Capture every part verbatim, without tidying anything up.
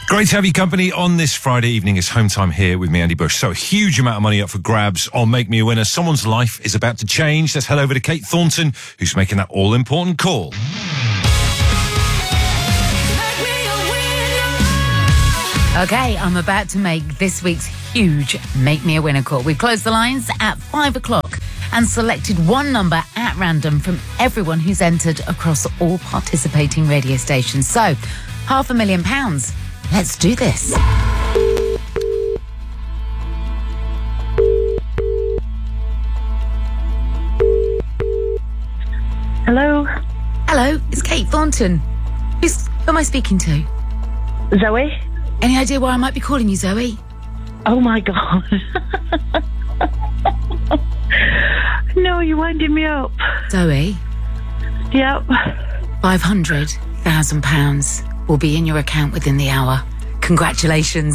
Great to have you company on this Friday evening. It's home time here with me, Andy Bush. So a huge amount of money up for grabs on Make Me a Winner. Someone's life is about to change. Let's head over to Kate Thornton, who's making that all-important call. Okay, I'm about to make this week's huge Make Me a Winner call. We've closed the lines at five o'clock and selected one number at random from everyone who's entered across all participating radio stations. So, half a million pounds. Let's do this. Hello? Hello, it's Kate Thornton. Who's, who am I speaking to? Zoe? Any idea why I might be calling you, Zoe? Oh my God. No, you're winding me up. Zoe? Yep. five hundred thousand pounds will be in your account within the hour. Congratulations.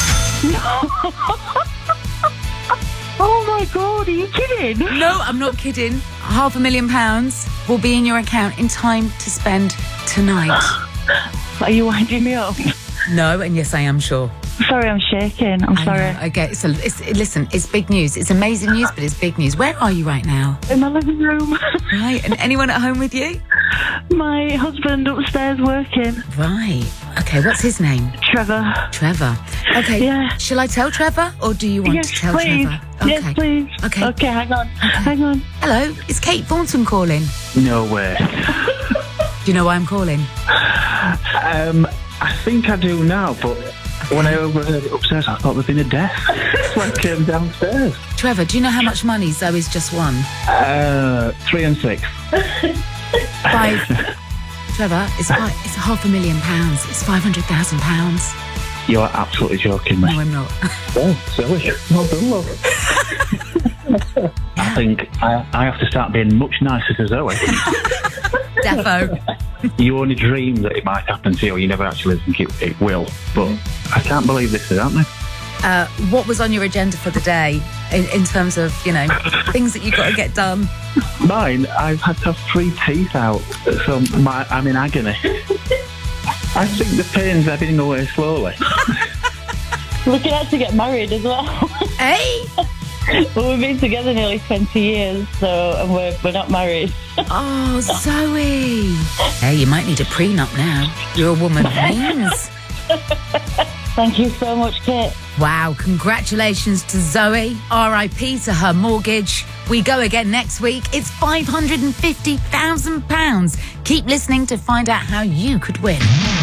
Oh my God, are you kidding? No, I'm not kidding. Half a million pounds will be in your account in time to spend tonight. Are you winding me up? No, and yes, I am sure. Sorry, I'm shaking. I'm I sorry. know, I get so it's, listen, it's big news. It's amazing news, but it's big news. Where are you right now? In my living room. Right, and anyone at home with you? My husband upstairs working. Right. Okay, what's his name? Trevor. Trevor. Okay. Yeah. Shall I tell Trevor, or do you want Yes, to tell please. Trevor? Okay. Yes, please. Okay. Okay, hang on. Hang on. Hello, it's Kate Thornton calling. No way. Do you know why I'm calling? Um, I think I do now, but when I overheard it upstairs, I thought there'd been a death. So I came downstairs. Trevor, do you know how much money Zoe's just won? Uh, three and six. Five. Trevor, it's, five, it's half a million pounds. It's five hundred thousand pounds. You're absolutely joking me. No, I'm not. Oh, silly. Well done, love. I think I, I have to start being much nicer to Zoe. Defo. You only dream that it might happen to you, you never actually think it, it will. But I can't believe this is happening. Uh, what was on your agenda for the day in, in terms of, you know, things that you've got to get done? Mine, I've had to have three teeth out, so my, I'm in agony. I think the pain's ebbing away slowly. We can actually get married as well. Hey? Well, we've been together nearly twenty years, so and we're, we're not married. Oh, Zoe. Hey, you might need a prenup now. You're a woman of means. Thank you so much, Kate. Wow, congratulations to Zoe. R I P to her mortgage. We go again next week. It's five hundred fifty thousand pounds. Keep listening to find out how you could win.